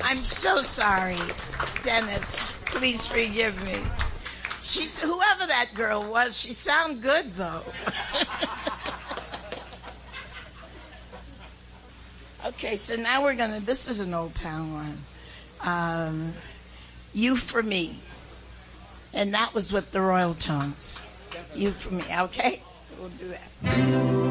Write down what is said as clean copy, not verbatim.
I'm so sorry, Dennis. Please forgive me. She's whoever that girl was. She sounded good though. Okay, so now we're gonna. This is an Old Town one. You for Me, and that was with the Royal Tones. You for Me. Okay, so we'll do that.